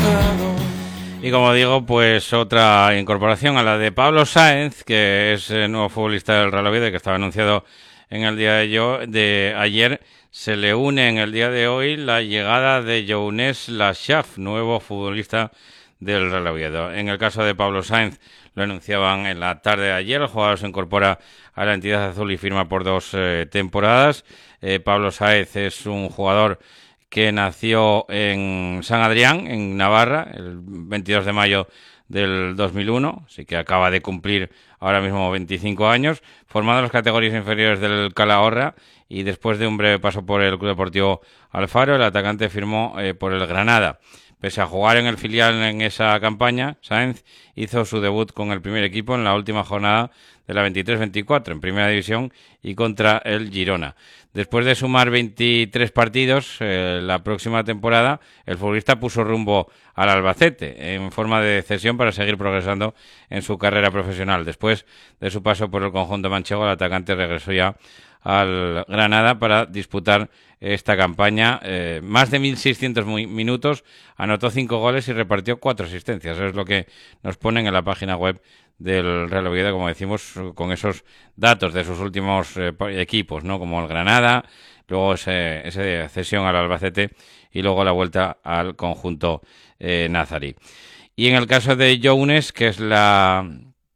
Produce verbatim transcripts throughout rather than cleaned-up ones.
Y como digo, pues otra incorporación a la de Pablo Sáenz, que es el nuevo futbolista del Real Oviedo, que estaba anunciado en el día de, yo, de ayer. Se le une en el día de hoy la llegada de Younes Lachaf, nuevo futbolista del Real Oviedo. En el caso de Pablo Sáenz, lo anunciaban en la tarde de ayer. El jugador se incorpora a la entidad azul y firma por dos eh, temporadas. Eh, Pablo Sáenz es un jugador que nació en San Adrián, en Navarra, el veintidós de mayo del dos mil uno, así que acaba de cumplir ahora mismo veinticinco años, formado en las categorías inferiores del Calahorra, y después de un breve paso por el Club Deportivo Alfaro, el atacante firmó eh, por el Granada. Pese a jugar en el filial en esa campaña, Sáenz hizo su debut con el primer equipo en la última jornada de la veintitrés veinticuatro en Primera División y contra el Girona. Después de sumar veintitrés partidos eh, la próxima temporada, el futbolista puso rumbo al Albacete en forma de cesión para seguir progresando en su carrera profesional. Después de su paso por el conjunto manchego, el atacante regresó ya al Granada para disputar esta campaña. Eh, más de mil seiscientos minutos, anotó cinco goles y repartió cuatro asistencias. Eso es lo que nos ponen en la página web del Real Oviedo, como decimos, con esos datos de sus últimos eh, equipos, ¿no? Como el Granada, luego ese, esa cesión al Albacete y luego la vuelta al conjunto eh, nazarí. Y en el caso de Younes, que es la...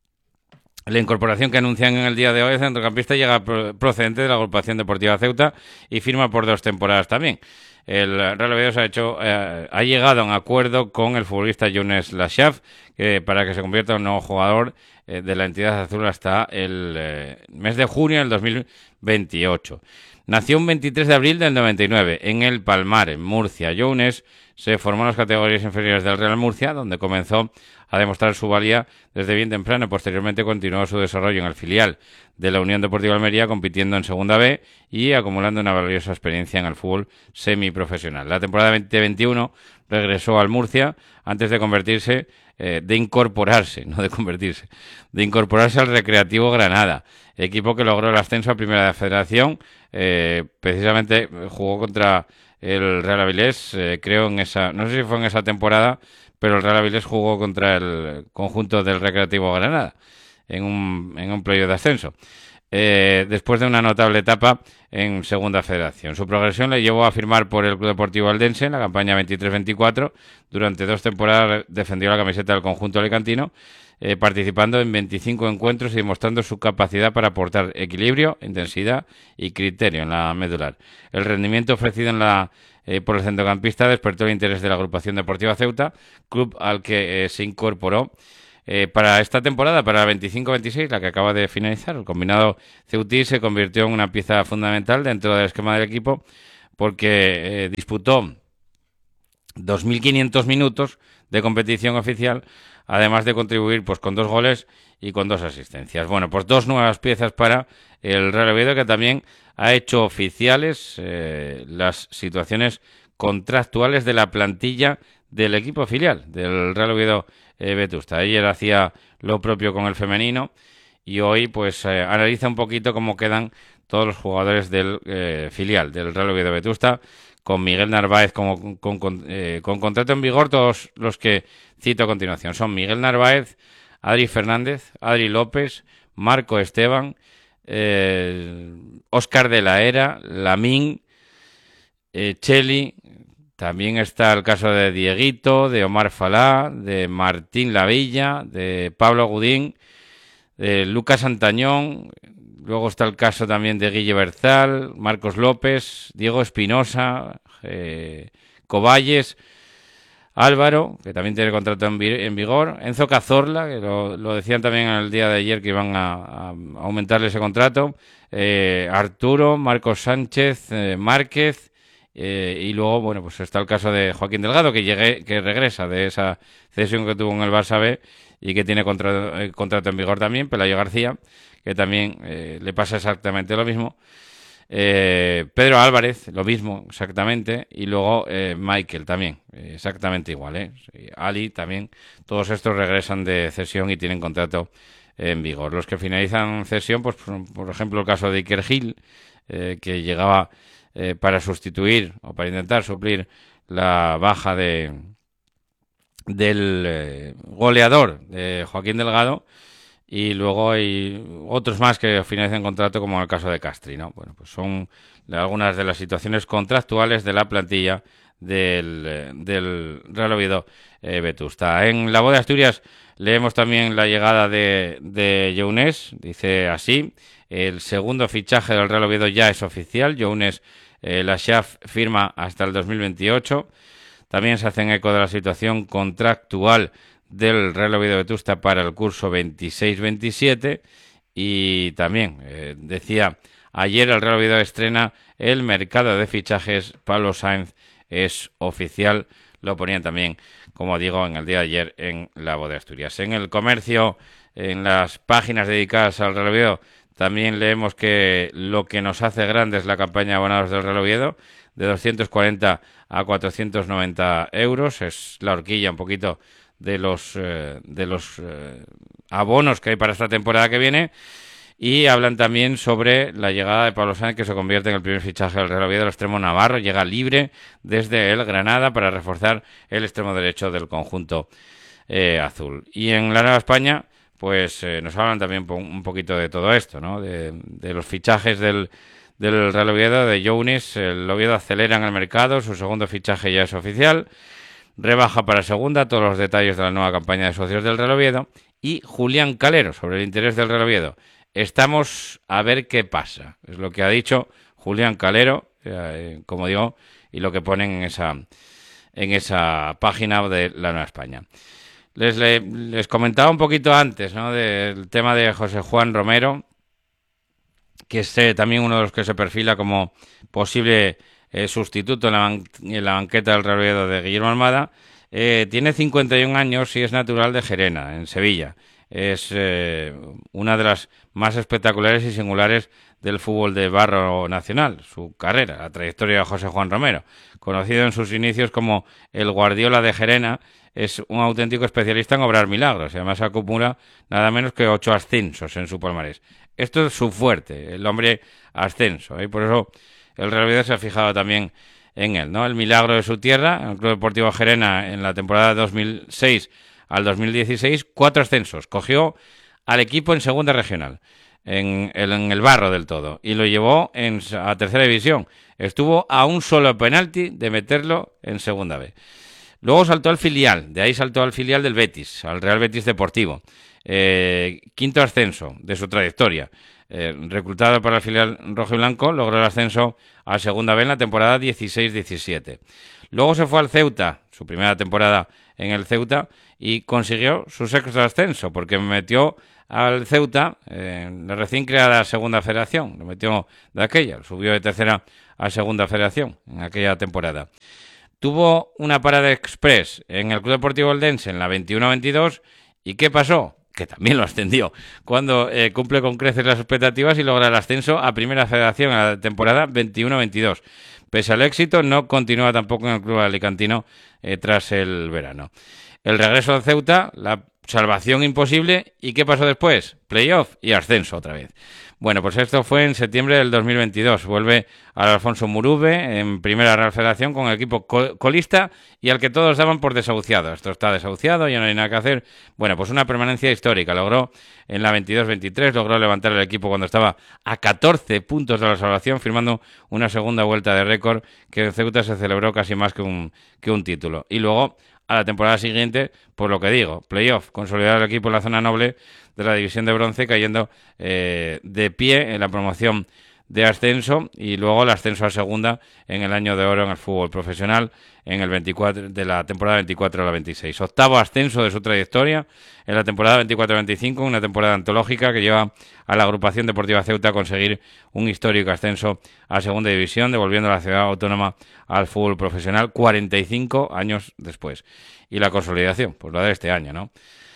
La incorporación que anuncian en el día de hoy, el centrocampista llega procedente de la agrupación deportiva Ceuta y firma por dos temporadas también. El Real Oviedo se ha hecho, eh, ha llegado a un acuerdo con el futbolista Younes Lachaf que para que se convierta en un nuevo jugador eh, de la entidad azul hasta el eh, mes de junio del dos mil veintiocho. Nació un veintitrés de abril del noventa y nueve en El Palmar, en Murcia. Younes se formó en las categorías inferiores del Real Murcia, donde comenzó a demostrar su valía desde bien temprano. Posteriormente continuó su desarrollo en el filial de la Unión Deportiva Almería, compitiendo en Segunda B y acumulando una valiosa experiencia en el fútbol semiprofesional. La temporada veinte veintiuno regresó al Murcia antes de convertirse, eh, de incorporarse, no de convertirse, de incorporarse al Recreativo Granada, equipo que logró el ascenso a Primera Federación. Eh, precisamente jugó contra el Real Avilés, eh, creo en esa, no sé si fue en esa temporada, pero el Real Avilés jugó contra el conjunto del Recreativo Granada en un, en un playoff de ascenso, eh, después de una notable etapa en Segunda Federación. Su progresión le llevó a firmar por el Club Deportivo Eldense en la campaña veintitrés veinticuatro. Durante dos temporadas defendió la camiseta del conjunto alicantino, eh, participando en veinticinco encuentros y demostrando su capacidad para aportar equilibrio, intensidad y criterio en la medular. El rendimiento ofrecido en la Eh, por el centrocampista despertó el interés de la agrupación deportiva Ceuta, club al que eh, se incorporó eh, para esta temporada, para la veinticinco veintiséis, la que acaba de finalizar. El combinado ceutí se convirtió en una pieza fundamental dentro del esquema del equipo porque eh, disputó dos mil quinientos minutos de competición oficial, además de contribuir pues con dos goles y con dos asistencias. Bueno, pues dos nuevas piezas para el Real Oviedo, que también ha hecho oficiales eh, las situaciones contractuales de la plantilla del equipo filial del Real Oviedo eh, Vetusta. Ayer hacía lo propio con el femenino y hoy pues eh, analiza un poquito cómo quedan todos los jugadores del eh, filial del Real Oviedo Vetusta, con Miguel Narváez como, con, con, eh, con contrato en vigor. Todos los que cito a continuación son Miguel Narváez, Adri Fernández, Adri López, Marco Esteban, eh, Óscar de la Era, Lamín, eh, Cheli. También está el caso de Dieguito, de Omar Falá, de Martín Lavilla, de Pablo Gudín, de Lucas Antañón. Luego está el caso también de Guille Berzal, Marcos López, Diego Espinosa, eh, Coballes, Álvaro, que también tiene contrato en, vi en vigor, Enzo Cazorla, que lo, lo decían también el día de ayer que iban a, a aumentarle ese contrato, eh, Arturo, Marcos Sánchez, eh, Márquez, eh, y luego, bueno, pues está el caso de Joaquín Delgado, que llegue, que regresa de esa cesión que tuvo en el Barça B y que tiene contrato, eh, contrato en vigor también, Pelayo García, que también eh, le pasa exactamente lo mismo. Eh, Pedro Álvarez, lo mismo, exactamente. Y luego eh, Michael también, eh, exactamente igual. ¿eh? Ali también. Todos estos regresan de cesión y tienen contrato en vigor. Los que finalizan cesión, pues por, por ejemplo el caso de Iker Gil, eh, que llegaba eh, para sustituir o para intentar suplir la baja de del eh, goleador de Joaquín Delgado, y luego hay otros más que financian contrato, como en el caso de Castri, ¿no? Bueno, pues son algunas de las situaciones contractuales de la plantilla del, eh, del Real Oviedo eh, Vetusta. En la voz de Asturias leemos también la llegada de, de Younes, dice así: el segundo fichaje del Real Oviedo ya es oficial. Younes eh, Lachaf firma hasta el dos mil veintiocho. También se hacen eco de la situación contractual del Real Oviedo Vetusta para el curso veintiséis veintisiete, y también eh, decía ayer el Real Oviedo estrena el mercado de fichajes. Pablo Sáenz es oficial, lo ponían también, como digo, en el día de ayer en la voz de Asturias. En el Comercio, en las páginas dedicadas al Real Oviedo, también leemos que lo que nos hace grande es la campaña de abonados del Real Oviedo, de doscientos cuarenta a cuatrocientos noventa euros, es la horquilla un poquito de los eh, de los eh, abonos que hay para esta temporada que viene. Y hablan también sobre la llegada de Pablo Sáenz, que se convierte en el primer fichaje del Real Oviedo. El extremo navarro llega libre desde el Granada para reforzar el extremo derecho del conjunto eh, azul. Y en la Nueva España, pues eh, nos hablan también un poquito de todo esto, ¿no? De, de los fichajes del, del Real Oviedo, de Younes. El Oviedo acelera en el mercado, su segundo fichaje ya es oficial. Rebaja para segunda, todos los detalles de la nueva campaña de socios del Real Oviedo. Y Julián Calero, sobre el interés del Real Oviedo: estamos a ver qué pasa. Es lo que ha dicho Julián Calero, eh, como digo, y lo que ponen en esa, en esa página de la Nueva España. Les, le, les comentaba un poquito antes, ¿no?, del tema de José Juan Romero, que es eh, también uno de los que se perfila como posible eh, sustituto en la, ban en la banqueta del Real Oviedo de Guillermo Almada. Eh, tiene cincuenta y un años y es natural de Gerena, en Sevilla. Es eh, una de las más espectaculares y singulares del fútbol de barro nacional, su carrera, la trayectoria de José Juan Romero. Conocido en sus inicios como el Guardiola de Gerena, es un auténtico especialista en obrar milagros y además acumula nada menos que ocho ascensos en su palmarés. Esto es su fuerte, el hombre ascenso, y ¿eh? Por eso el Real Oviedo se ha fijado también en él, ¿no? El milagro de su tierra, en el Club Deportivo Gerena, en la temporada dos mil seis al dos mil dieciséis, cuatro ascensos. Cogió al equipo en segunda regional, en el, en el barro del todo, y lo llevó en, a tercera división. Estuvo a un solo penalti de meterlo en segunda B. Luego saltó al filial, de ahí saltó al filial del Betis, al Real Betis Deportivo. Eh, quinto ascenso de su trayectoria. Eh, reclutado para el filial rojo y blanco, logró el ascenso a segunda B en la temporada dieciséis diecisiete. Luego se fue al Ceuta, su primera temporada en el Ceuta, y consiguió su sexto ascenso, porque metió al Ceuta en la recién creada segunda federación, lo metió de aquella, subió de tercera a segunda federación en aquella temporada. Tuvo una parada express en el Club Deportivo Eldense en la veintiuno veintidós, ¿y qué pasó? Que también lo ascendió, cuando eh, cumple con creces las expectativas y logra el ascenso a Primera Federación en la temporada veintiuno veintidós. Pese al éxito, no continúa tampoco en el club alicantino eh, tras el verano. El regreso al Ceuta, la salvación imposible, ¿y qué pasó después? Playoff y ascenso otra vez. Bueno, pues esto fue en septiembre del dos mil veintidós. Vuelve al Alfonso Murube en Primera Real Federación con el equipo colista y al que todos daban por desahuciado. Esto está desahuciado, ya no hay nada que hacer. Bueno, pues una permanencia histórica. Logró en la veintidós veintitrés, logró levantar el equipo cuando estaba a catorce puntos de la salvación, firmando una segunda vuelta de récord que en Ceuta se celebró casi más que un, que un título. Y luego, a la temporada siguiente, por lo que digo, playoff, consolidar el equipo en la zona noble de la división de bronce, cayendo eh, de pie en la promoción de ascenso, y luego el ascenso a segunda en el año de oro en el fútbol profesional en el veinticuatro de la temporada veinticuatro a la veintiséis. Octavo ascenso de su trayectoria en la temporada veinticuatro veinticinco, una temporada antológica que lleva a la agrupación deportiva Ceuta a conseguir un histórico ascenso a segunda división, devolviendo a la ciudad autónoma al fútbol profesional cuarenta y cinco años después. Y la consolidación, pues la de este año, ¿no?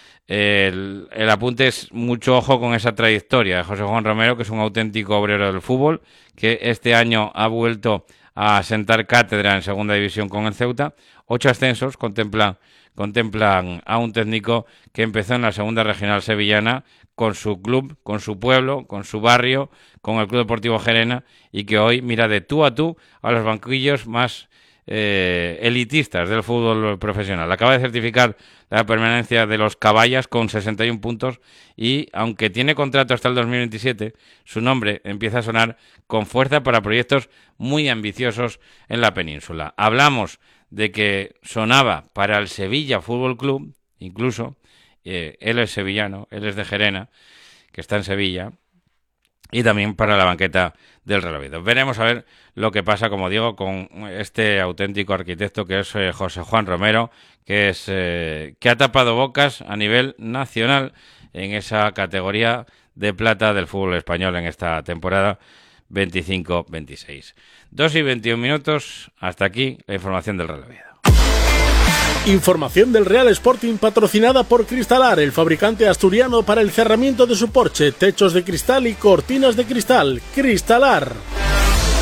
El, el apunte es mucho ojo con esa trayectoria de José Juan Romero, que es un auténtico obrero del fútbol, que este año ha vuelto a sentar cátedra en segunda división con el Ceuta. Ocho ascensos contemplan, contemplan a un técnico que empezó en la segunda regional sevillana con su club, con su pueblo, con su barrio, con el Club Deportivo Gerena, y que hoy mira de tú a tú a los banquillos más eh, elitistas del fútbol profesional. Acaba de certificar la permanencia de los Caballas con sesenta y un puntos y, aunque tiene contrato hasta el dos mil veintisiete, su nombre empieza a sonar con fuerza para proyectos muy ambiciosos en la península. Hablamos de que sonaba para el Sevilla Fútbol Club, incluso, eh, él es sevillano, él es de Gerena, que está en Sevilla, y también para la banqueta del Real Oviedo. Veremos a ver lo que pasa, como digo, con este auténtico arquitecto que es eh, José Juan Romero, que es eh, que ha tapado bocas a nivel nacional en esa categoría de plata del fútbol español en esta temporada veinticinco veintiséis. dos y veintiún minutos, hasta aquí la información del Real Oviedo. Información del Real Sporting patrocinada por Cristalar, el fabricante asturiano para el cerramiento de su porche, techos de cristal y cortinas de cristal. Cristalar.